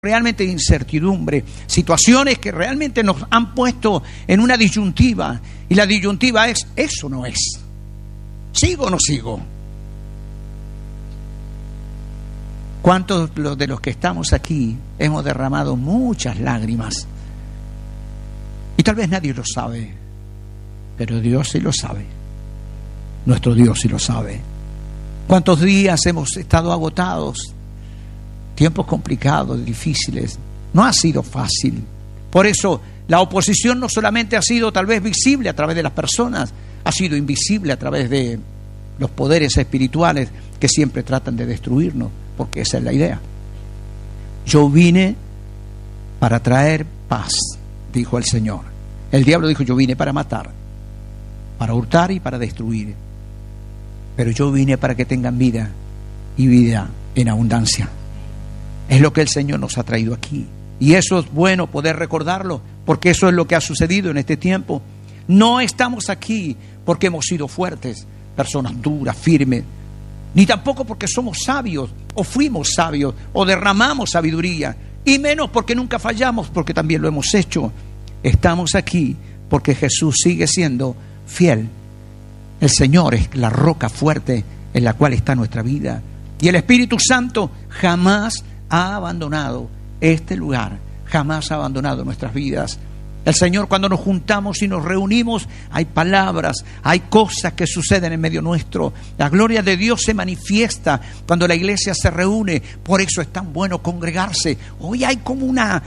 realmente de incertidumbre, situaciones que realmente nos han puesto en una disyuntiva, y la disyuntiva es, ¿eso no es? ¿Sigo o no sigo? ¿Cuántos de los que estamos aquí hemos derramado muchas lágrimas? Y tal vez nadie lo sabe, pero Dios sí lo sabe. Nuestro Dios sí lo sabe. ¿Cuántos días hemos estado agotados? Tiempos complicados, difíciles. No ha sido fácil. Por eso la oposición no solamente ha sido tal vez visible a través de las personas, ha sido invisible a través de los poderes espirituales que siempre tratan de destruirnos, porque esa es la idea. Yo vine para traer paz, dijo el Señor. El diablo dijo, yo vine para matar, para hurtar y para destruir. Pero yo vine para que tengan vida, y vida en abundancia. Es lo que el Señor nos ha traído aquí. Y eso es bueno poder recordarlo, porque eso es lo que ha sucedido en este tiempo. No estamos aquí porque hemos sido fuertes, personas duras, firmes, ni tampoco porque somos sabios, o fuimos sabios, o derramamos sabiduría, y menos porque nunca fallamos, porque también lo hemos hecho. Estamos aquí porque Jesús sigue siendo fiel. El Señor es la roca fuerte en la cual está nuestra vida. Y el Espíritu Santo jamás ha abandonado este lugar, jamás ha abandonado nuestras vidas. El Señor, cuando nos juntamos y nos reunimos, hay palabras, hay cosas que suceden en medio nuestro. La gloria de Dios se manifiesta cuando la iglesia se reúne. Por eso es tan bueno congregarse. Hoy hay como una,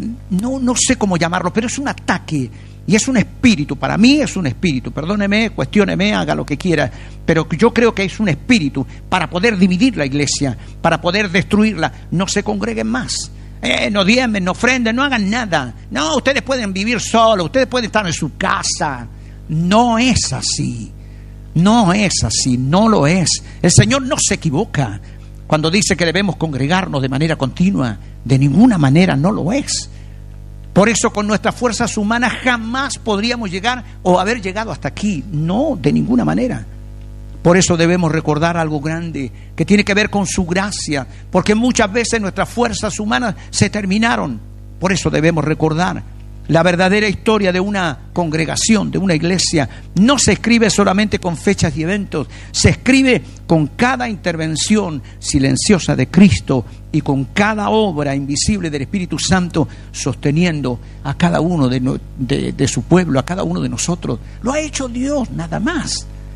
no sé cómo llamarlo, pero es un ataque. Y es un espíritu, para mí es un espíritu, perdóneme, cuestióneme, haga lo que quiera, pero yo creo que es un espíritu para poder dividir la iglesia, para poder destruirla. No se congreguen más, no diezmen, no ofrenden, no hagan nada. No, ustedes pueden vivir solos, ustedes pueden estar en su casa. No es así, no es así, no lo es. El Señor no se equivoca cuando dice que debemos congregarnos de manera continua. De ninguna manera no lo es. Por eso con nuestras fuerzas humanas jamás podríamos llegar o haber llegado hasta aquí. No, de ninguna manera. Por eso debemos recordar algo grande que tiene que ver con su gracia, porque muchas veces nuestras fuerzas humanas se terminaron. Por eso debemos recordar la verdadera historia de una congregación, de una iglesia. No se escribe solamente con fechas y eventos, se escribe con cada intervención silenciosa de Cristo y con cada obra invisible del Espíritu Santo sosteniendo a cada uno de su pueblo, a cada uno de nosotros. Lo ha hecho Dios, nada más.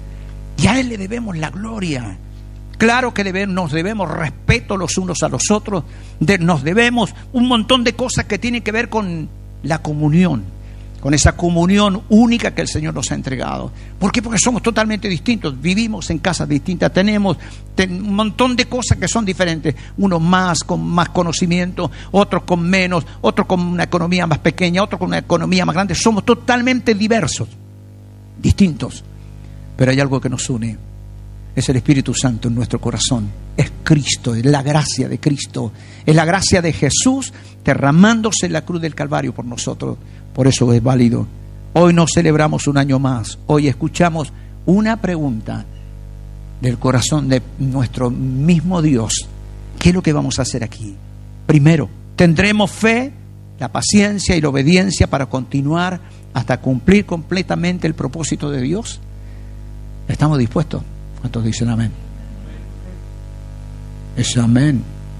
Y a Él le debemos la gloria. Claro que nos debemos respeto los unos a los otros, nos debemos un montón de cosas que tienen que ver con la comunión, con esa comunión única que el Señor nos ha entregado. ¿Por qué? Porque somos totalmente distintos, vivimos en casas distintas, tenemos un montón de cosas que son diferentes, unos más con más conocimiento, otros con menos, otros con una economía más pequeña, otros con una economía más grande. Somos totalmente diversos, distintos, pero hay algo que nos une. Es el Espíritu Santo en nuestro corazón. Es Cristo, es la gracia de Cristo. Es la gracia de Jesús derramándose en la cruz del Calvario por nosotros. Por eso es válido. Hoy no celebramos un año más. Hoy escuchamos una pregunta del corazón de nuestro mismo Dios. ¿Qué es lo que vamos a hacer aquí? Primero, ¿tendremos fe, la paciencia y la obediencia para continuar hasta cumplir completamente el propósito de Dios? ¿Estamos dispuestos? ¿Cuántos dicen amén? Es amén.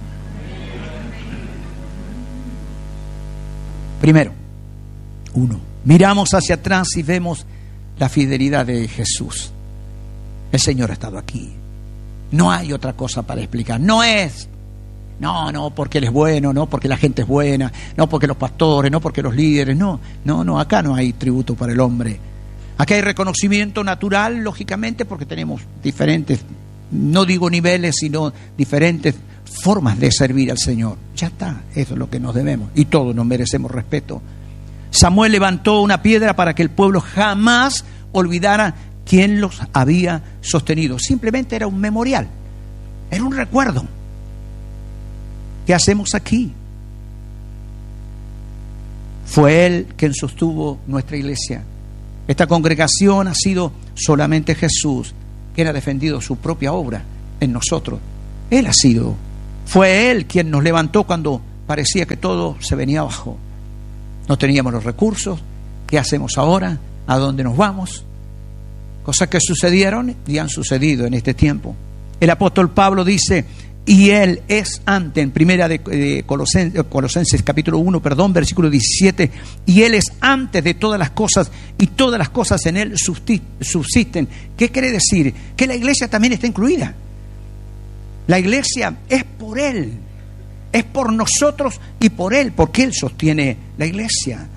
Primero, miramos hacia atrás y vemos la fidelidad de Jesús. El Señor ha estado aquí. No hay otra cosa para explicar. No porque Él es bueno, no porque la gente es buena, no porque los pastores, no porque los líderes. No, acá no hay tributo para el hombre. Aquí hay reconocimiento natural, lógicamente, porque tenemos diferentes, no digo niveles, sino diferentes formas de servir al Señor. Ya está, eso es lo que nos debemos. Y todos nos merecemos respeto. Samuel levantó una piedra para que el pueblo jamás olvidara quién los había sostenido. Simplemente era un memorial, era un recuerdo. ¿Qué hacemos aquí? Fue Él quien sostuvo nuestra iglesia. Esta congregación ha sido solamente Jesús quien ha defendido su propia obra en nosotros. Él ha sido. Fue Él quien nos levantó cuando parecía que todo se venía abajo. No teníamos los recursos. ¿Qué hacemos ahora? ¿A dónde nos vamos? Cosas que sucedieron y han sucedido en este tiempo. El apóstol Pablo dice, y Él es antes, en primera de Colosenses capítulo 1, versículo 17, y Él es antes de todas las cosas, y todas las cosas en Él subsisten. ¿Qué quiere decir? Que la iglesia también está incluida. La iglesia es por Él, es por nosotros y por Él, porque Él sostiene la iglesia.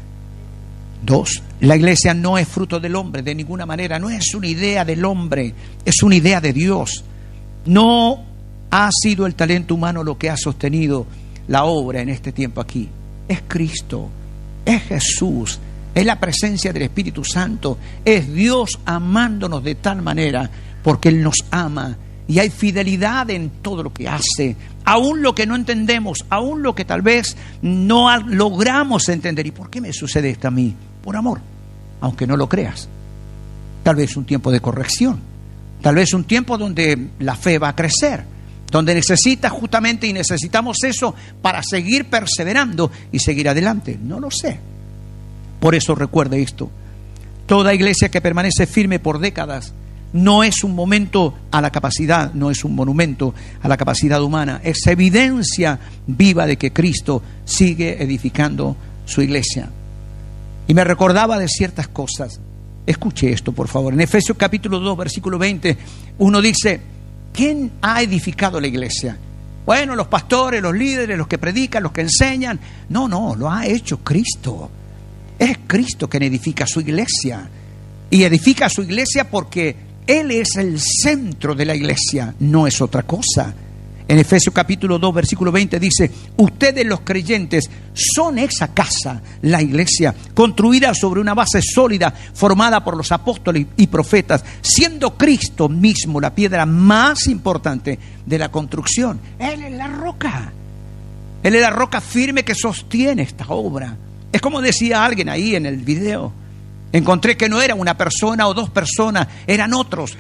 2, la iglesia no es fruto del hombre de ninguna manera, no es una idea del hombre, es una idea de Dios. No ha sido el talento humano lo que ha sostenido la obra en este tiempo aquí. Es Cristo, es Jesús, es la presencia del Espíritu Santo, es Dios amándonos de tal manera porque Él nos ama y hay fidelidad en todo lo que hace, aún lo que no entendemos, aún lo que tal vez no logramos entender. ¿Y por qué me sucede esto a mí? Por amor, aunque no lo creas. Tal vez un tiempo de corrección, tal vez un tiempo donde la fe va a crecer, donde necesitamos eso para seguir perseverando y seguir adelante. No lo sé. Por eso recuerde esto: toda iglesia que permanece firme por décadas no es un momento a la capacidad, no es un monumento a la capacidad humana, es evidencia viva de que Cristo sigue edificando su iglesia. Y me recordaba de ciertas cosas. Escuche esto, por favor. En Efesios capítulo 2, versículo 20, uno dice, ¿quién ha edificado la iglesia? Bueno, los pastores, los líderes, los que predican, los que enseñan. No, lo ha hecho Cristo. Es Cristo quien edifica su iglesia. Y edifica su iglesia porque Él es el centro de la iglesia, no es otra cosa. En Efesios capítulo 2, versículo 20 dice, ustedes los creyentes son esa casa, la iglesia, construida sobre una base sólida, formada por los apóstoles y profetas, siendo Cristo mismo la piedra más importante de la construcción. Él es la roca. Él es la roca firme que sostiene esta obra. Es como decía alguien ahí en el video. Encontré que no era una persona o dos personas, eran otros.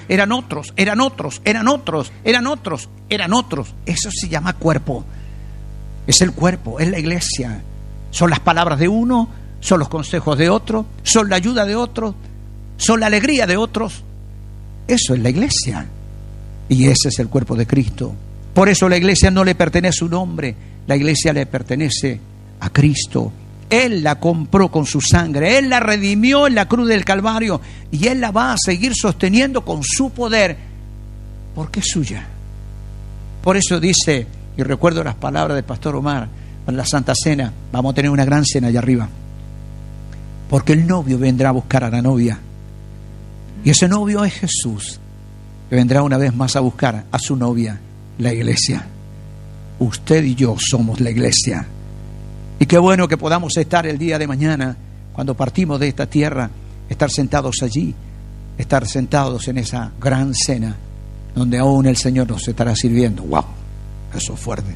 Eso se llama cuerpo. Es el cuerpo, es la iglesia. Son las palabras de uno, son los consejos de otro, son la ayuda de otro, son la alegría de otros. Eso es la iglesia. Y ese es el cuerpo de Cristo. Por eso la iglesia no le pertenece a un hombre, la iglesia le pertenece a Cristo. Él la compró con su sangre, Él la redimió en la cruz del Calvario y Él la va a seguir sosteniendo con su poder porque es suya. Por eso dice, y recuerdo las palabras del pastor Omar en la Santa Cena, vamos a tener una gran cena allá arriba, porque el novio vendrá a buscar a la novia y ese novio es Jesús, que vendrá una vez más a buscar a su novia, la iglesia. Usted y yo somos la iglesia. Y qué bueno que podamos estar el día de mañana, cuando partimos de esta tierra, estar sentados allí, estar sentados en esa gran cena, donde aún el Señor nos estará sirviendo. ¡Wow! Eso es fuerte.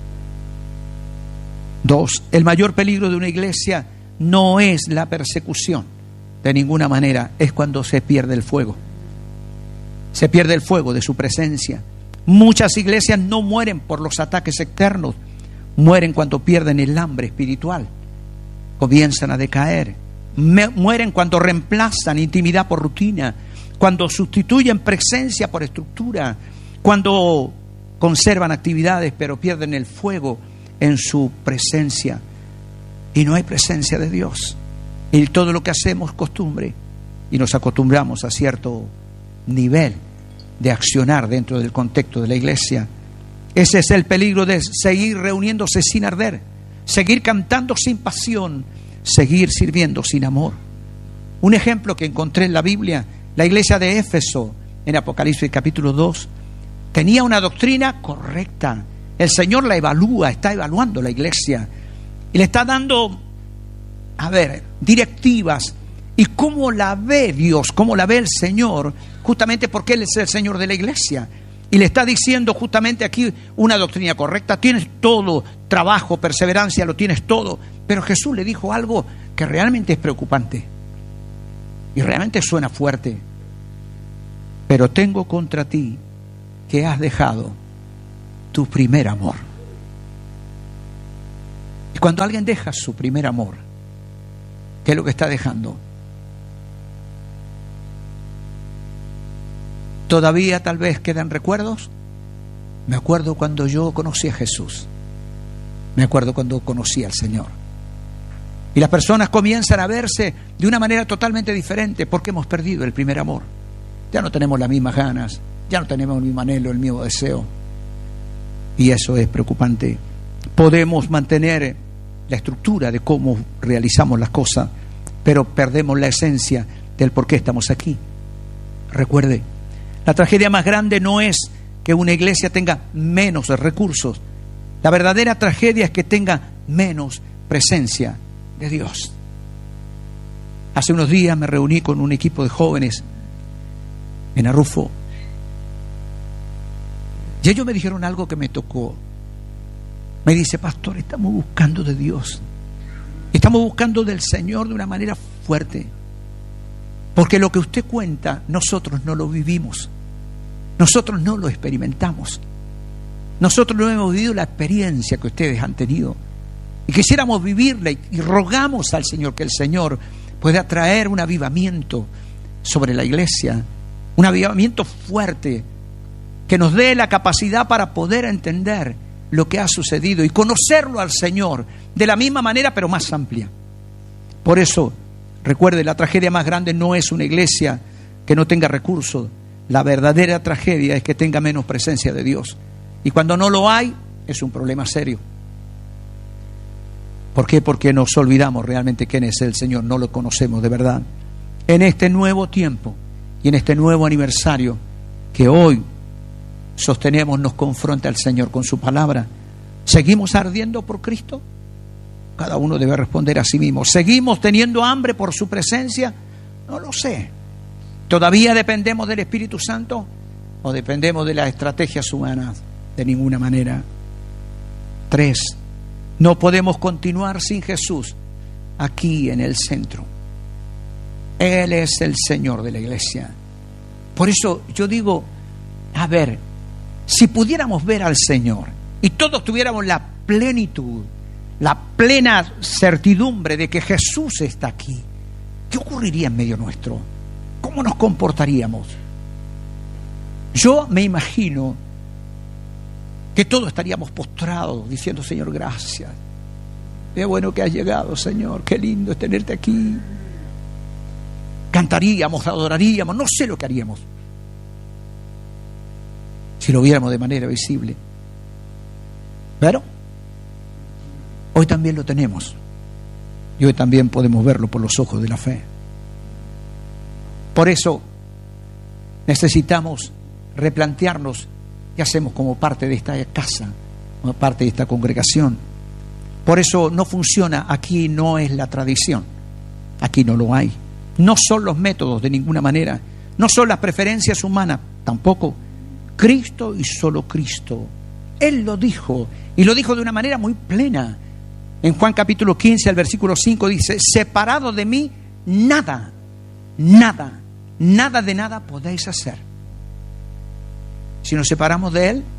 2. El mayor peligro de una iglesia no es la persecución, de ninguna manera, es cuando se pierde el fuego. Se pierde el fuego de su presencia. Muchas iglesias no mueren por los ataques externos, mueren cuando pierden el hambre espiritual, comienzan a decaer. Mueren cuando reemplazan intimidad por rutina, cuando sustituyen presencia por estructura, cuando conservan actividades pero pierden el fuego en su presencia y no hay presencia de Dios. Y todo lo que hacemos es costumbre y nos acostumbramos a cierto nivel de accionar dentro del contexto de la iglesia. Ese es el peligro de seguir reuniéndose sin arder, seguir cantando sin pasión, seguir sirviendo sin amor. Un ejemplo que encontré en la Biblia, la iglesia de Éfeso, en Apocalipsis capítulo 2, tenía una doctrina correcta. El Señor la evalúa, está evaluando la iglesia y le está dando, directivas. ¿Y cómo la ve Dios? ¿Cómo la ve el Señor? Justamente porque Él es el Señor de la iglesia. Y le está diciendo justamente aquí una doctrina correcta. Tienes todo, trabajo, perseverancia, lo tienes todo. Pero Jesús le dijo algo que realmente es preocupante. Y realmente suena fuerte. Pero tengo contra ti que has dejado tu primer amor. Y cuando alguien deja su primer amor, ¿qué es lo que está dejando? Todavía tal vez quedan recuerdos. Me acuerdo cuando yo conocí a Jesús. Me acuerdo cuando conocí al Señor. Y las personas comienzan a verse de una manera totalmente diferente porque hemos perdido el primer amor. Ya no tenemos las mismas ganas, ya no tenemos el mismo anhelo, el mismo deseo. Y eso es preocupante. Podemos mantener la estructura de cómo realizamos las cosas, pero perdemos la esencia del por qué estamos aquí. Recuerde, la tragedia más grande no es que una iglesia tenga menos recursos. La verdadera tragedia es que tenga menos presencia de Dios. Hace unos días me reuní con un equipo de jóvenes en Arrufo y ellos me dijeron algo que me tocó. Me dice: pastor, estamos buscando de Dios, estamos buscando del Señor de una manera fuerte, porque lo que usted cuenta nosotros no lo vivimos, nosotros no lo experimentamos, nosotros no hemos vivido la experiencia que ustedes han tenido. Y quisiéramos vivirla y rogamos al Señor que el Señor pueda traer un avivamiento sobre la iglesia, un avivamiento fuerte que nos dé la capacidad para poder entender lo que ha sucedido y conocerlo al Señor de la misma manera pero más amplia. Por eso, recuerde, la tragedia más grande no es una iglesia que no tenga recursos. La verdadera tragedia es que tenga menos presencia de Dios. Y cuando no lo hay, es un problema serio. ¿Por qué? Porque nos olvidamos realmente quién es el Señor, no lo conocemos de verdad. En este nuevo tiempo y en este nuevo aniversario que hoy sostenemos, nos confronta el Señor con su palabra. ¿Seguimos ardiendo por Cristo? Cada uno debe responder a sí mismo. ¿Seguimos teniendo hambre por su presencia? No lo sé. ¿Todavía dependemos del Espíritu Santo o dependemos de las estrategias humanas? De ninguna manera. 3. No podemos continuar sin Jesús aquí en el centro. Él es el Señor de la iglesia. Por eso yo digo, a ver, si pudiéramos ver al Señor y todos tuviéramos la plenitud, la plena certidumbre de que Jesús está aquí, ¿qué ocurriría en medio nuestro? ¿Cómo nos comportaríamos? Yo me imagino que todos estaríamos postrados diciendo: Señor, gracias. Qué bueno que has llegado, Señor. Qué lindo es tenerte aquí. Cantaríamos, adoraríamos, no sé lo que haríamos si lo viéramos de manera visible. Pero hoy también lo tenemos y hoy también podemos verlo por los ojos de la fe. Por eso necesitamos replantearnos qué hacemos como parte de esta casa, como parte de esta congregación. Por eso no funciona, aquí no es la tradición, aquí no lo hay. No son los métodos de ninguna manera, no son las preferencias humanas tampoco. Cristo y solo Cristo. Él lo dijo, y lo dijo de una manera muy plena. En Juan capítulo 15, al versículo 5 dice: separado de mí, nada de nada podéis hacer. Si nos separamos de Él,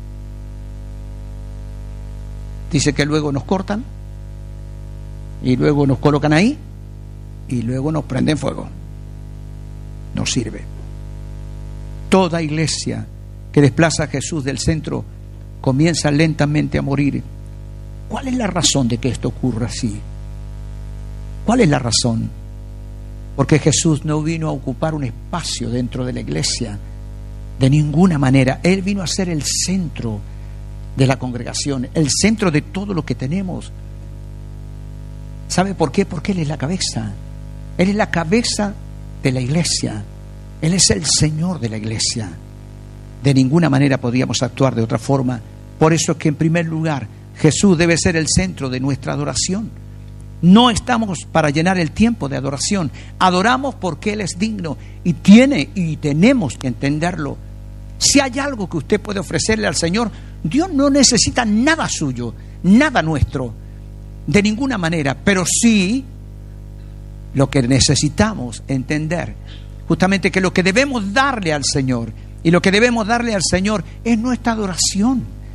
dice que luego nos cortan, y luego nos colocan ahí, y luego nos prenden fuego. No sirve. Toda iglesia que desplaza a Jesús del centro comienza lentamente a morir. ¿Cuál es la razón de que esto ocurra así? ¿Cuál es la razón? Porque Jesús no vino a ocupar un espacio dentro de la iglesia de ninguna manera. Él vino a ser el centro de la congregación, el centro de todo lo que tenemos. ¿Sabe por qué? Porque Él es la cabeza. Él es la cabeza de la iglesia. Él es el Señor de la iglesia. De ninguna manera podíamos actuar de otra forma. Por eso es que en primer lugar Jesús debe ser el centro de nuestra adoración. No estamos para llenar el tiempo de adoración. Adoramos porque Él es digno y tenemos que entenderlo. Si hay algo que usted puede ofrecerle al Señor, Dios no necesita nada suyo, nada nuestro, de ninguna manera. Pero sí, lo que necesitamos entender, justamente que lo que debemos darle al Señor, y lo que debemos darle al Señor es nuestra adoración.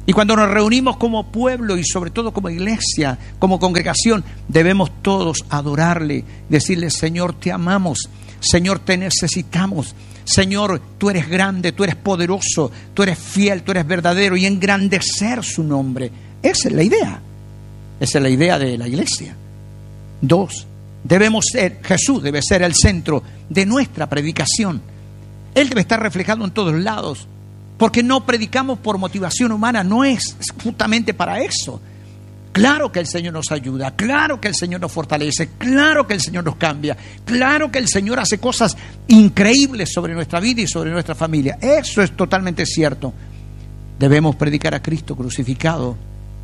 Y cuando nos reunimos como pueblo y sobre todo como iglesia, como congregación, debemos todos adorarle, decirle: Señor, te amamos, Señor, te necesitamos, Señor, tú eres grande, tú eres poderoso, tú eres fiel, tú eres verdadero, y engrandecer su nombre. Esa es la idea. Esa es la idea de la iglesia. 2, Jesús debe ser el centro de nuestra predicación. Él debe estar reflejado en todos lados. Porque no predicamos por motivación humana, no es justamente para eso. Claro que el Señor nos ayuda, claro que el Señor nos fortalece, claro que el Señor nos cambia, claro que el Señor hace cosas increíbles sobre nuestra vida y sobre nuestra familia. Eso es totalmente cierto. Debemos predicar a Cristo crucificado,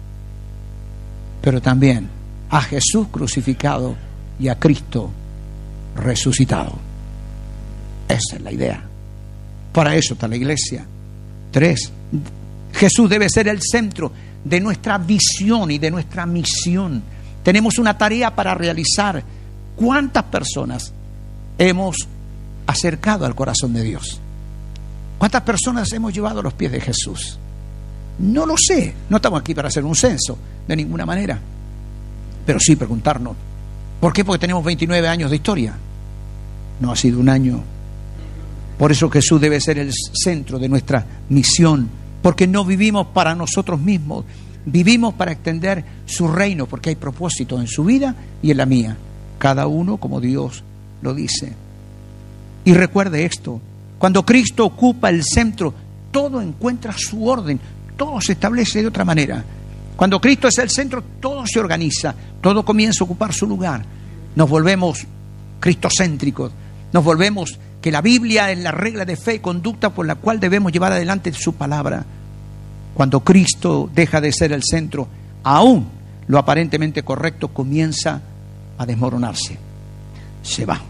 pero también a Jesús crucificado y a Cristo resucitado. Esa es la idea. Para eso está la iglesia. 3, Jesús debe ser el centro de nuestra visión y de nuestra misión. Tenemos una tarea para realizar. ¿Cuántas personas hemos acercado al corazón de Dios? ¿Cuántas personas hemos llevado a los pies de Jesús? No lo sé. No estamos aquí para hacer un censo, de ninguna manera. Pero sí preguntarnos: ¿por qué? Porque tenemos 29 años de historia. No ha sido un año. Por eso Jesús debe ser el centro de nuestra misión, porque no vivimos para nosotros mismos, vivimos para extender su reino, porque hay propósito en su vida y en la mía, cada uno como Dios lo dice. Y recuerde esto: cuando Cristo ocupa el centro, todo encuentra su orden, todo se establece de otra manera. Cuando Cristo es el centro, todo se organiza, todo comienza a ocupar su lugar. Nos volvemos cristocéntricos, nos volvemos que la Biblia es la regla de fe y conducta por la cual debemos llevar adelante su palabra. Cuando Cristo deja de ser el centro, aún lo aparentemente correcto comienza a desmoronarse. Se va.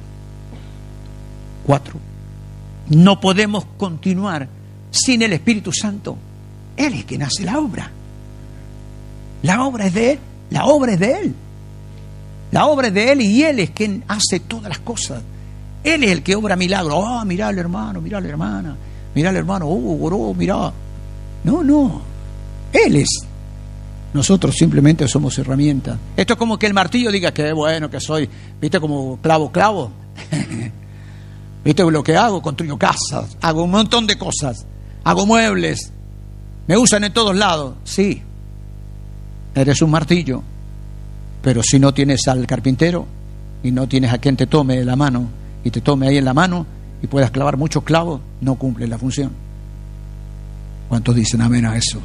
4, no podemos continuar sin el Espíritu Santo. Él es quien hace la obra. La obra es de Él. La obra es de Él. La obra es de Él y Él es quien hace todas las cosas. Él es el que obra milagros. Oh, mirá al hermano, mirá a la hermana, mirá al hermano, oró, mirá. No. Él es. Nosotros simplemente somos herramientas. Esto es como que el martillo diga: qué bueno que soy. ¿Viste como clavo? ¿Viste lo que hago? Construyo casas, hago un montón de cosas, hago muebles, me usan en todos lados. Sí, eres un martillo, pero si no tienes al carpintero y no tienes a quien te tome la mano y te tome ahí en la mano y puedas clavar muchos clavos, no cumple la función. ¿Cuántos dicen amén a eso?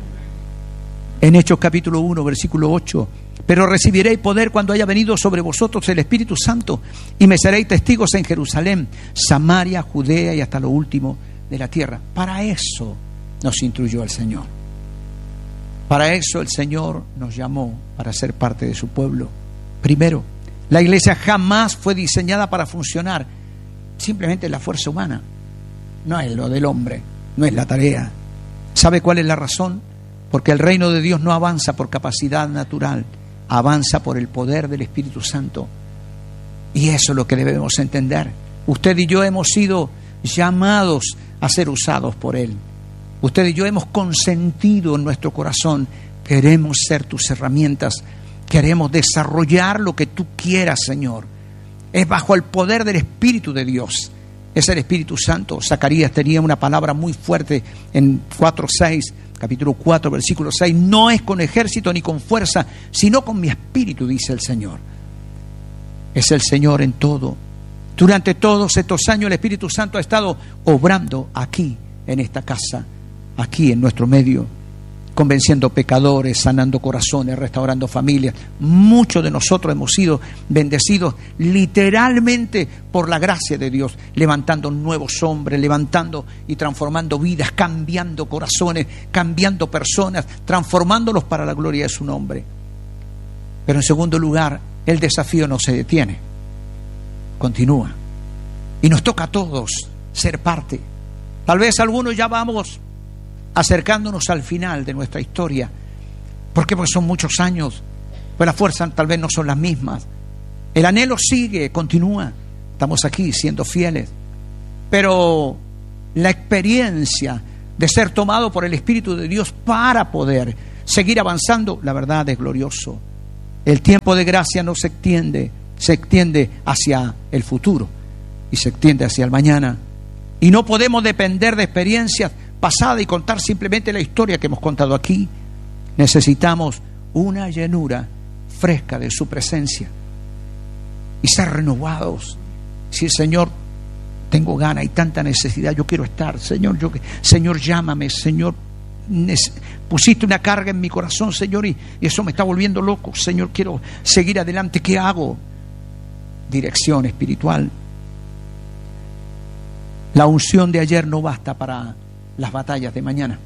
En Hechos capítulo 1, versículo 8: pero recibiréis poder cuando haya venido sobre vosotros el Espíritu Santo, y me seréis testigos en Jerusalén, Samaria, Judea y hasta lo último de la tierra. Para eso nos instruyó el Señor. Para eso el Señor nos llamó, para ser parte de su pueblo. Primero, la iglesia jamás fue diseñada para funcionar simplemente en la fuerza humana. No es lo del hombre, no es la tarea. ¿Sabe cuál es la razón? Porque el reino de Dios no avanza por capacidad natural, avanza por el poder del Espíritu Santo. Y eso es lo que debemos entender. Usted y yo hemos sido llamados a ser usados por Él. Usted y yo hemos consentido en nuestro corazón: queremos ser tus herramientas, queremos desarrollar lo que tú quieras, Señor. Es bajo el poder del Espíritu de Dios. Es el Espíritu Santo. Zacarías tenía una palabra muy fuerte en 4:6, capítulo 4, versículo 6. No es con ejército ni con fuerza, sino con mi espíritu, dice el Señor. Es el Señor en todo. Durante todos estos años el Espíritu Santo ha estado obrando aquí, en esta casa, aquí en nuestro medio, convenciendo pecadores, sanando corazones, restaurando familias. Muchos de nosotros hemos sido bendecidos literalmente por la gracia de Dios, levantando nuevos hombres, levantando y transformando vidas, cambiando corazones, cambiando personas, transformándolos para la gloria de su nombre. Pero en segundo lugar, el desafío no se detiene, continúa. Y nos toca a todos ser parte. Tal vez algunos ya vamos acercándonos al final de nuestra historia. ¿Por qué? Porque son muchos años, pues las fuerzas tal vez no son las mismas. El anhelo sigue, continúa. Estamos aquí siendo fieles. Pero la experiencia de ser tomado por el Espíritu de Dios para poder seguir avanzando, la verdad es glorioso. El tiempo de gracia no se extiende hacia el futuro y se extiende hacia el mañana. Y no podemos depender de experiencias pasadas y contar simplemente la historia que hemos contado aquí. Necesitamos una llenura fresca de su presencia y ser renovados. Si el Señor, tengo ganas y tanta necesidad, yo quiero estar, Señor, Señor, llámame, Señor, pusiste una carga en mi corazón, Señor, y eso me está volviendo loco, Señor, quiero seguir adelante, ¿qué hago? Dirección espiritual. La unción de ayer no basta para las batallas de mañana.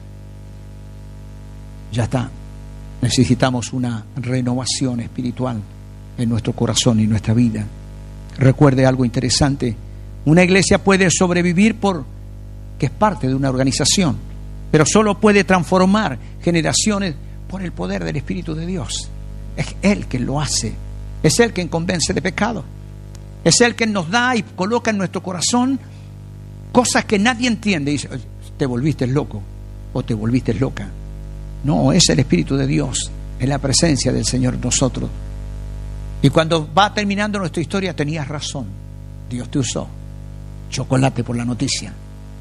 Ya está. Necesitamos una renovación espiritual en nuestro corazón y nuestra vida. Recuerde algo interesante. Una iglesia puede sobrevivir porque es parte de una organización, pero solo puede transformar generaciones por el poder del Espíritu de Dios. Es Él quien lo hace. Es Él quien convence de pecado. Es Él quien nos da y coloca en nuestro corazón cosas que nadie entiende. Y dice, te volviste loco o te volviste loca. No, es el Espíritu de Dios, es la presencia del Señor en nosotros. Y cuando va terminando nuestra historia, tenías razón, Dios te usó. Chocolate por la noticia.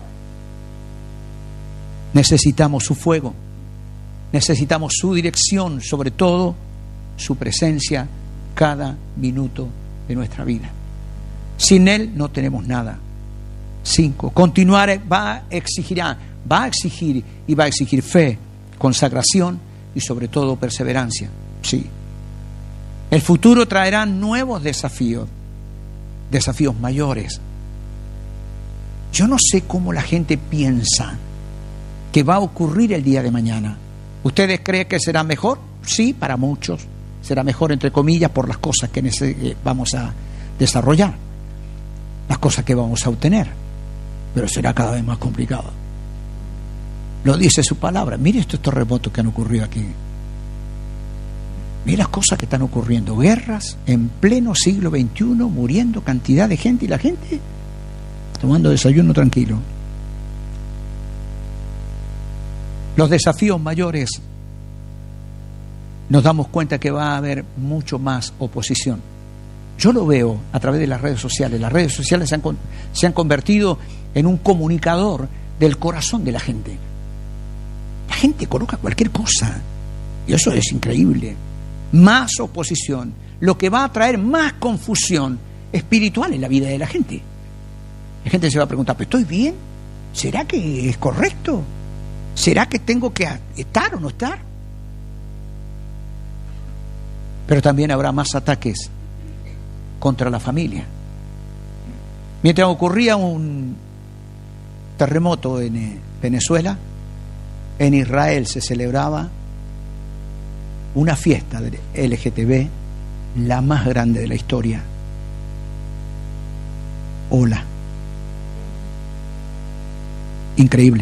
Necesitamos su fuego, necesitamos su dirección, sobre todo su presencia cada minuto de nuestra vida. Sin Él no tenemos nada. 5. Continuar va a exigir y va a exigir fe, consagración y sobre todo perseverancia. Sí. El futuro traerá nuevos desafíos mayores. Yo no sé cómo la gente piensa que va a ocurrir el día de mañana. ¿Ustedes creen que será mejor? Sí, para muchos. Será mejor, entre comillas, por las cosas que vamos a desarrollar, las cosas que vamos a obtener. Pero será cada vez más complicado. Lo dice su palabra. Mire estos terremotos que han ocurrido aquí. Mire las cosas que están ocurriendo. Guerras en pleno siglo XXI, muriendo cantidad de gente y la gente tomando desayuno tranquilo. Los desafíos mayores, nos damos cuenta que va a haber mucho más oposición. Yo lo veo a través de las redes sociales. Las redes sociales se han convertido en un comunicador del corazón de la gente. La gente coloca cualquier cosa y eso es increíble. Más oposición, lo que va a traer más confusión espiritual en la vida de la gente. La gente se va a preguntar, ¿pero estoy bien? ¿Será que es correcto? ¿Será que tengo que estar o no estar? Pero también habrá más ataques contra la familia. Mientras ocurría un terremoto en Venezuela, en Israel se celebraba una fiesta del LGTB, la más grande de la historia. Hola. Increíble.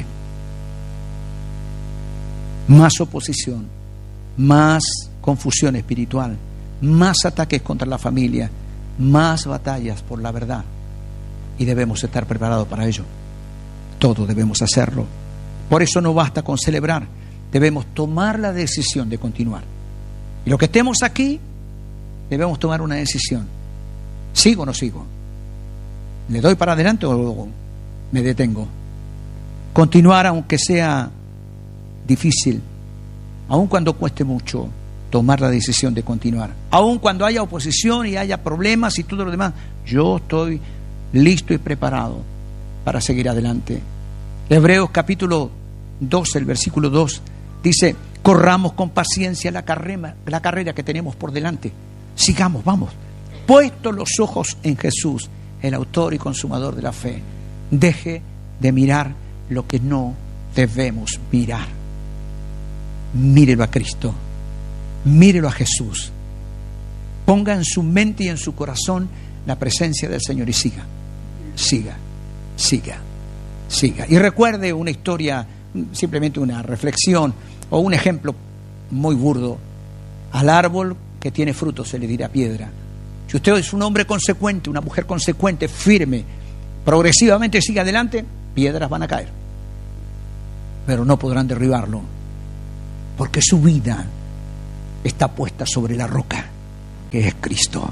Más oposición, más confusión espiritual, más ataques contra la familia, más batallas por la verdad. Y debemos estar preparados para ello. Todos debemos hacerlo. Por eso no basta con celebrar, debemos tomar la decisión de continuar. Y los que estemos aquí, debemos tomar una decisión. ¿Sigo o no sigo? ¿Le doy para adelante o me detengo? Continuar aunque sea difícil, aun cuando cueste mucho, tomar la decisión de continuar. Aun cuando haya oposición y haya problemas y todo lo demás, yo estoy listo y preparado para seguir adelante. Hebreos capítulo 12, el versículo 2, dice, corramos con paciencia la carrera que tenemos por delante. Sigamos, vamos. Puestos los ojos en Jesús, el autor y consumador de la fe. Deje de mirar lo que no debemos mirar. Mírelo a Cristo, mírelo a Jesús. Ponga en su mente y en su corazón la presencia del Señor y siga, siga, siga, siga. Y recuerde una historia, simplemente una reflexión o un ejemplo muy burdo. Al árbol que tiene frutos se le dirá piedra. Si usted es un hombre consecuente, una mujer consecuente, firme, progresivamente sigue adelante, piedras van a caer. pero no podrán derribarlo, porque su vida está puesta sobre la roca, que es Cristo.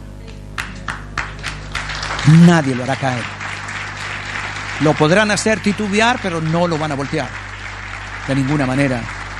Nadie lo hará caer. Lo podrán hacer titubear, pero no lo van a voltear de ninguna manera.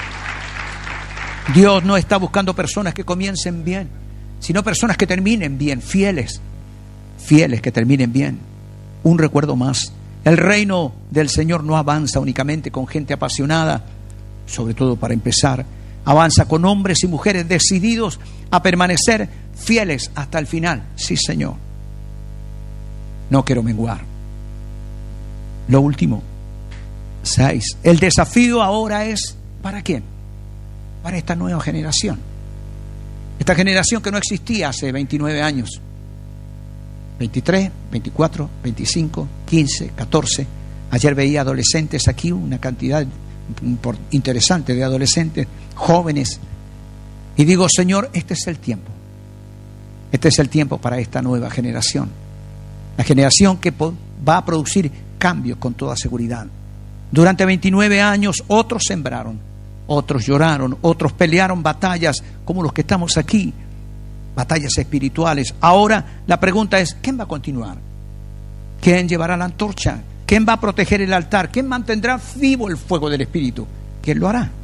Dios no está buscando personas que comiencen bien, sino personas que terminen bien, fieles que terminen bien. Un recuerdo más: el reino del Señor no avanza únicamente con gente apasionada, sobre todo para empezar, avanza con hombres y mujeres decididos a permanecer fieles hasta el final. Sí, Señor, no quiero menguar. Lo último, 6. El desafío ahora es, ¿para quién? Para esta nueva generación. Esta generación que no existía hace 29 años. 23, 24, 25, 15, 14. Ayer veía adolescentes aquí, una cantidad interesante de adolescentes, jóvenes. Y digo, Señor, este es el tiempo. Este es el tiempo para esta nueva generación. La generación que va a producir cambios con toda seguridad. Durante 29 años otros sembraron, otros lloraron, otros pelearon batallas como los que estamos aquí, batallas espirituales. Ahora la pregunta es, ¿quién va a continuar? ¿Quién llevará la antorcha? ¿Quién va a proteger el altar? ¿Quién mantendrá vivo el fuego del Espíritu? ¿Quién lo hará?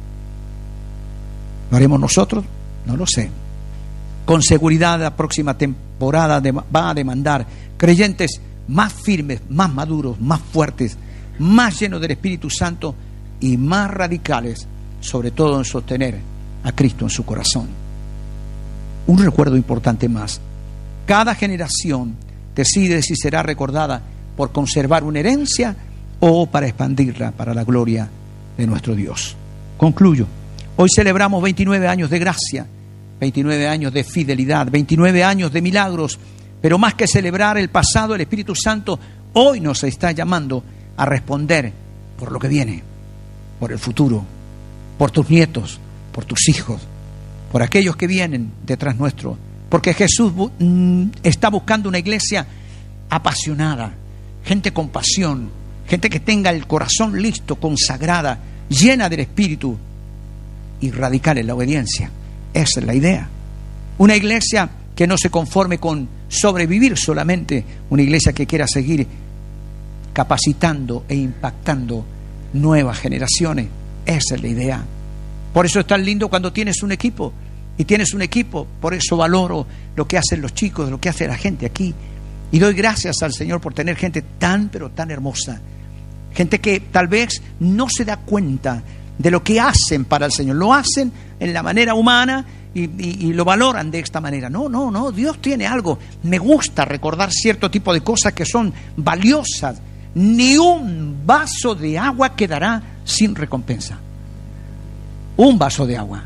¿Lo haremos nosotros? No lo sé. Con seguridad la próxima temporada va a demandar creyentes más firmes, más maduros, más fuertes, más llenos del Espíritu Santo y más radicales, sobre todo en sostener a Cristo en su corazón. Un recuerdo importante más: cada generación decide si será recordada por conservar una herencia o para expandirla para la gloria de nuestro Dios. Concluyo. Hoy celebramos 29 años de gracia, 29 años de fidelidad, 29 años de milagros, pero más que celebrar el pasado, el Espíritu Santo hoy nos está llamando a responder por lo que viene, por el futuro, por tus nietos, por tus hijos, por aquellos que vienen detrás nuestro, porque Jesús está buscando una iglesia apasionada, gente con pasión, gente que tenga el corazón listo, consagrada, llena del Espíritu y radical en la obediencia. Esa es la idea. Una iglesia que no se conforme con sobrevivir solamente, una iglesia que quiera seguir capacitando e impactando nuevas generaciones. Esa es la idea. Por eso es tan lindo cuando tienes un equipo, y tienes un equipo. Por eso valoro lo que hacen los chicos, lo que hace la gente aquí, y doy gracias al Señor por tener gente tan, pero tan hermosa, gente que tal vez no se da cuenta de lo que hacen para el Señor. Lo hacen en la manera humana y lo valoran de esta manera. No, Dios tiene algo. Me gusta recordar cierto tipo de cosas que son valiosas. Ni un vaso de agua quedará sin recompensa. Un vaso de agua.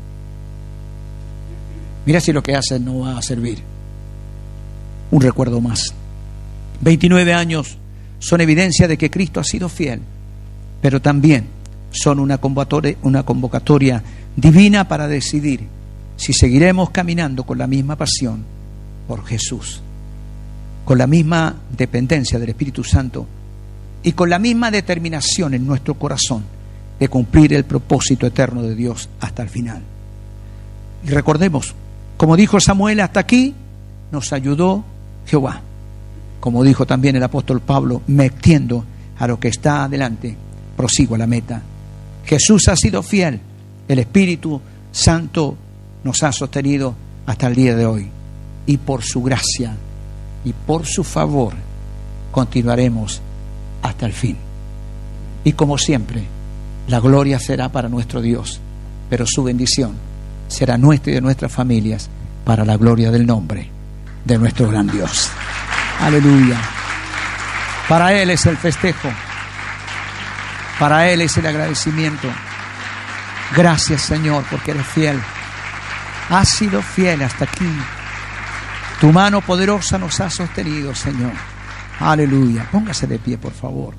Mira si lo que hacen no va a servir. Un recuerdo más. 29 años son evidencia de que Cristo ha sido fiel, pero también son una convocatoria divina para decidir si seguiremos caminando con la misma pasión por Jesús, con la misma dependencia del Espíritu Santo y con la misma determinación en nuestro corazón de cumplir el propósito eterno de Dios hasta el final. Y recordemos, como dijo Samuel, hasta aquí nos ayudó Jehová. Como dijo también el apóstol Pablo, me extiendo a lo que está adelante, prosigo a la meta. Jesús ha sido fiel, el Espíritu Santo nos ha sostenido hasta el día de hoy, y por su gracia y por su favor continuaremos hasta el fin. Y como siempre, la gloria será para nuestro Dios, pero su bendición será nuestra y de nuestras familias para la gloria del nombre de nuestro gran Dios. Aleluya. Para Él es el festejo. Para Él es el agradecimiento. Gracias, Señor, porque eres fiel. Has sido fiel hasta aquí. Tu mano poderosa nos ha sostenido, Señor. Aleluya. Póngase de pie, por favor.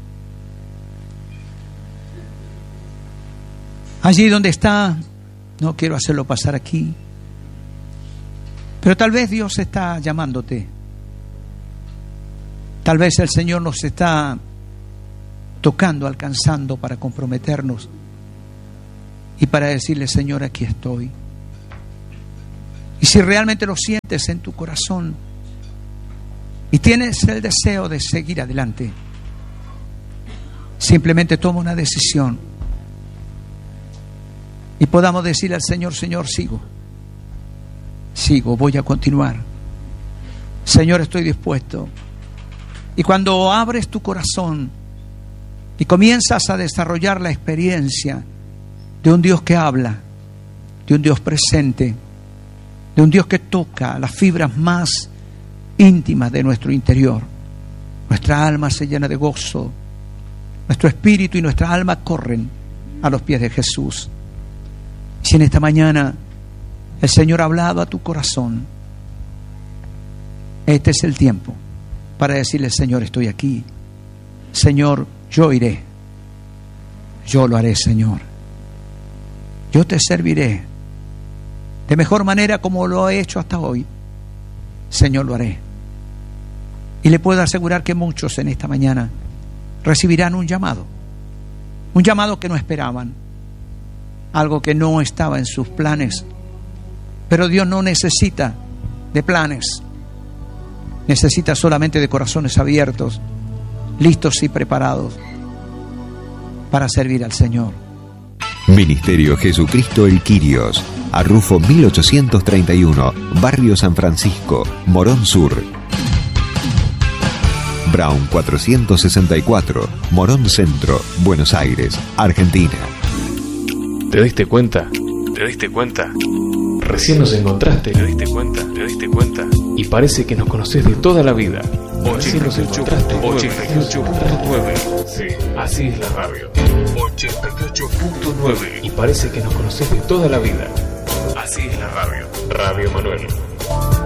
Allí donde está, no quiero hacerlo pasar aquí, pero tal vez Dios está llamándote. Tal vez el Señor nos está tocando, alcanzando para comprometernos y para decirle: Señor, aquí estoy. Y si realmente lo sientes en tu corazón y tienes el deseo de seguir adelante, simplemente toma una decisión y podamos decirle al Señor: Señor, sigo, voy a continuar. Señor, estoy dispuesto. Y cuando abres tu corazón y comienzas a desarrollar la experiencia de un Dios que habla, de un Dios presente, de un Dios que toca las fibras más íntimas de nuestro interior, nuestra alma se llena de gozo, nuestro espíritu y nuestra alma corren a los pies de Jesús. Si en esta mañana el Señor ha hablado a tu corazón, este es el tiempo para decirle: Señor, estoy aquí. Señor, yo iré. Yo lo haré, Señor. Yo te serviré de mejor manera como lo he hecho hasta hoy. Señor, lo haré. Y le puedo asegurar que muchos en esta mañana recibirán un llamado que no esperaban, algo que no estaba en sus planes. Pero Dios no necesita de planes, necesita solamente de corazones abiertos, listos y preparados para servir al Señor. Ministerio Jesucristo el Quirios, Arrufo 1831, Barrio San Francisco, Morón Sur. Brown 464, Morón Centro, Buenos Aires, Argentina. ¿Te diste cuenta? ¿Te diste cuenta? Recién nos encontraste. ¿Te diste cuenta? ¿Te diste cuenta? Y parece que nos conocés de toda la vida. Recién nos encontraste. 88.9. Sí, así es la radio. 88.9. Y parece que nos conocés de toda la vida. Así es la radio. Radio Manuel.